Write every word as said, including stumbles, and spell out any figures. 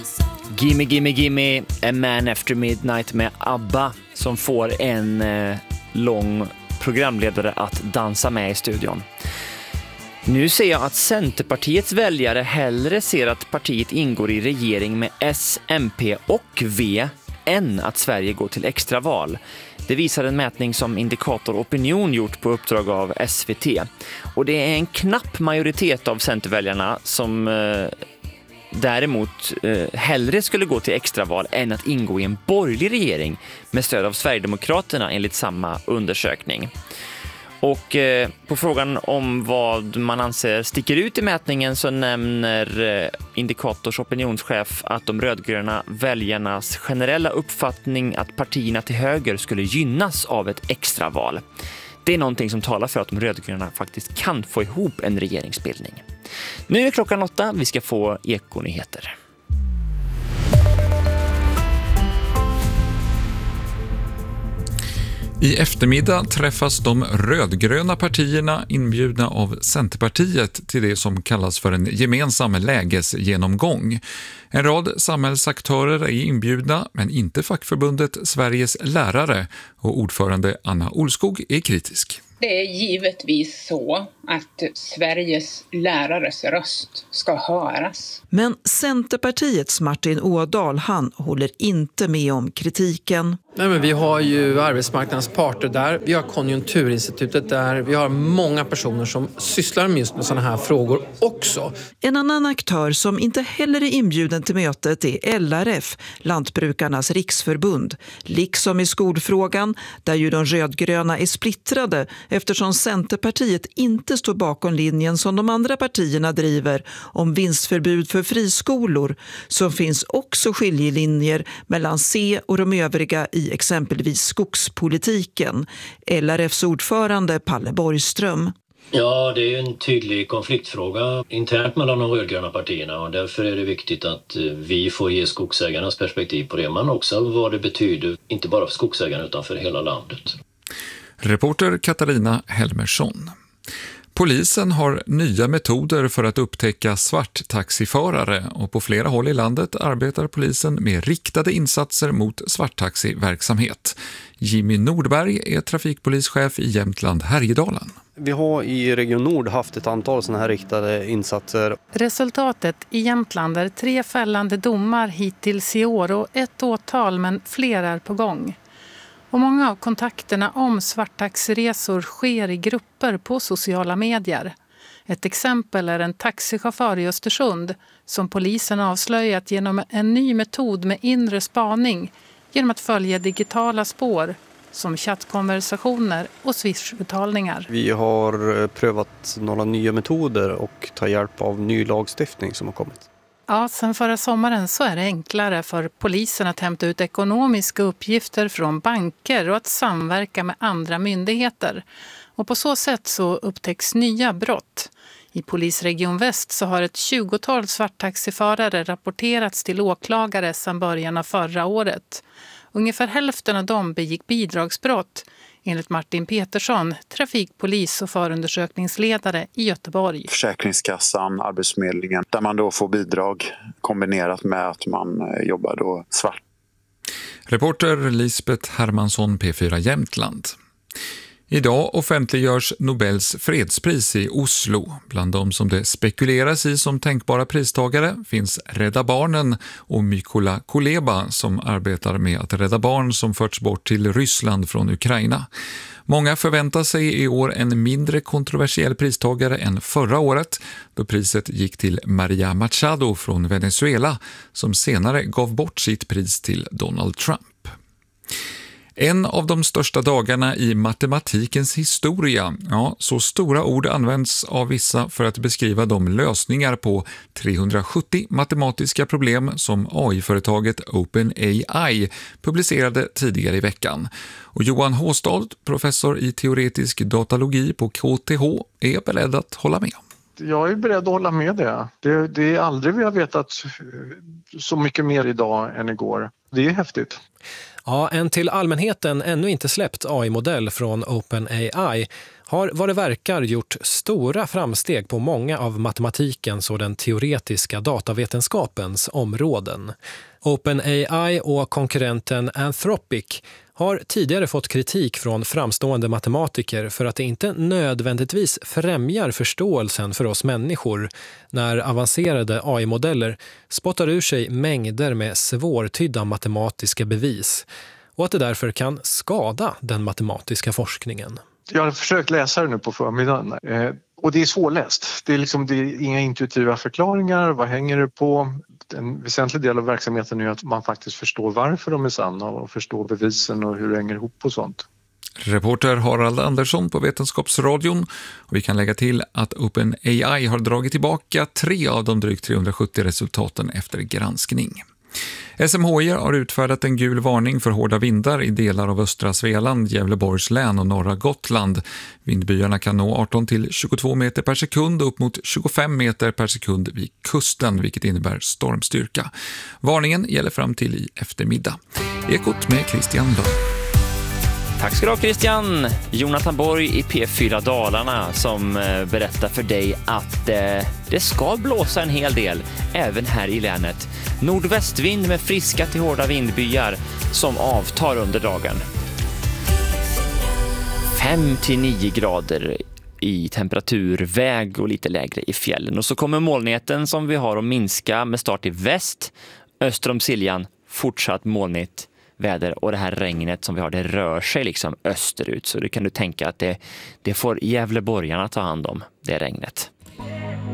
Gimme, gimme, gimme, A Man After Midnight med ABBA som får en eh, lång programledare att dansa med i studion. Nu ser jag att Centerpartiets väljare hellre ser att partiet ingår i regering med S, M P och V än att Sverige går till extraval. Det visar en mätning som Indikator Opinion gjort på uppdrag av S V T. Och det är en knapp majoritet av centerväljarna som eh, däremot eh, hellre skulle gå till extraval än att ingå i en borgerlig regering med stöd av Sverigedemokraterna enligt samma undersökning. Och eh, på frågan om vad man anser sticker ut i mätningen så nämner eh, Indikators opinionschef att de rödgröna väljarnas generella uppfattning att partierna till höger skulle gynnas av ett extraval. Det är någonting som talar för att de rödgröna faktiskt kan få ihop en regeringsbildning. Nu är klockan åtta, vi ska få ekonyheter. I eftermiddag träffas de rödgröna partierna inbjudna av Centerpartiet till det som kallas för en gemensam lägesgenomgång. En rad samhällsaktörer är inbjudna, men inte fackförbundet Sveriges lärare, och ordförande Anna Olskog är kritisk. Det är givetvis så att Sveriges lärares röst ska höras. Men Centerpartiets Martin Ådahl, han håller inte med om kritiken. Nej, men vi har ju arbetsmarknadens parter där, vi har Konjunkturinstitutet där, vi har många personer som sysslar med just med sådana här frågor också. En annan aktör som inte heller är inbjuden till mötet är L R F, Lantbrukarnas riksförbund. Liksom i skolfrågan, där ju de rödgröna är splittrade eftersom Centerpartiet inte står bakom linjen som de andra partierna driver om vinstförbud för friskolor, så finns också skiljelinjer mellan C och de övriga i exempelvis skogspolitiken. L R Fs ordförande Palle Borgström. Ja, det är en tydlig konfliktfråga internt mellan de rödgröna partierna, och därför är det viktigt att vi får ge skogsägarnas perspektiv på det, men också vad det betyder, inte bara för skogsägarna utan för hela landet. Reporter Katarina Helmersson. Polisen har nya metoder för att upptäcka svarttaxiförare, och på flera håll i landet arbetar polisen med riktade insatser mot svarttaxiverksamhet. Jimmy Nordberg är trafikpolischef i Jämtland Härjedalen. Vi har i Region Nord haft ett antal sådana här riktade insatser. Resultatet i Jämtland är tre fällande domar hittills i år och ett åtal, men fler är på gång. Och många av kontakterna om svarttaxiresor sker i grupper på sociala medier. Ett exempel är en taxichaufför i Östersund som polisen avslöjat genom en ny metod med inre spaning genom att följa digitala spår som chattkonversationer och swishbetalningar. Vi har prövat några nya metoder och tar hjälp av ny lagstiftning som har kommit. Ja, sen förra sommaren så är det enklare för polisen att hämta ut ekonomiska uppgifter från banker och att samverka med andra myndigheter. Och på så sätt så upptäcks nya brott. I Polisregion Väst så har ett tjugotal svarttaxiförare rapporterats till åklagare sedan början av förra året. Ungefär hälften av dem begick bidragsbrott, enligt Martin Petersson, trafikpolis och förundersökningsledare i Göteborg. Försäkringskassan, Arbetsförmedlingen, där man då får bidrag kombinerat med att man jobbar då svart. Reporter Lisbeth Hermansson, P fyra Jämtland. Idag offentliggörs Nobels fredspris i Oslo. Bland de som det spekuleras i som tänkbara pristagare finns Rädda Barnen och Mykola Kuleba som arbetar med att rädda barn som förts bort till Ryssland från Ukraina. Många förväntar sig i år en mindre kontroversiell pristagare än förra året, då priset gick till Maria Machado från Venezuela som senare gav bort sitt pris till Donald Trump. En av de största dagarna i matematikens historia. Ja, så stora ord används av vissa för att beskriva de lösningar på trehundrasjuttio matematiska problem som A I-företaget OpenAI publicerade tidigare i veckan. Och Johan Håstad, professor i teoretisk datalogi på K T H, är beredd att hålla med. Jag är beredd att hålla med det. Det, det är aldrig vi har vetat så mycket mer idag än igår. Det är häftigt. Ja, en till allmänheten ännu inte släppt A I-modell från OpenAI har vad det verkar gjort stora framsteg på många av matematikens och den teoretiska datavetenskapens områden. OpenAI och konkurrenten Anthropic har tidigare fått kritik från framstående matematiker för att det inte nödvändigtvis främjar förståelsen för oss människor när avancerade A I-modeller spottar ur sig mängder med svårtydda matematiska bevis och att det därför kan skada den matematiska forskningen. Jag har försökt läsa det nu på förmiddagen eh, och det är svårläst. Det är, liksom, det är inga intuitiva förklaringar, vad hänger det på? En väsentlig del av verksamheten är att man faktiskt förstår varför de är sanna och förstår bevisen och hur det hänger ihop och sånt. Reporter Harald Andersson på Vetenskapsradion, och vi kan lägga till att OpenAI har dragit tillbaka tre av de drygt trehundrasjuttio resultaten efter granskning. S M H I har utfärdat en gul varning för hårda vindar i delar av östra Svealand, Gävleborgs län och norra Gotland. Vindbyarna kan nå arton till tjugotvå meter per sekund och upp mot tjugofem meter per sekund vid kusten, vilket innebär stormstyrka. Varningen gäller fram till i eftermiddag. Ekot med Christian Lund. Tack ska du ha, Christian. Jonathan Borg i P fyra Dalarna som berättar för dig att eh, det ska blåsa en hel del även här i länet. Nordvästvind med friska till hårda vindbyar som avtar under dagen. fem till nio grader i temperaturväg och lite lägre i fjällen. Och så kommer molnigheten som vi har att minska med start i väst. Öster om Siljan fortsatt molnigt väder, och det här regnet som vi har, det rör sig liksom österut, så det kan du tänka att det, det får Gävleborgarna ta hand om, det regnet.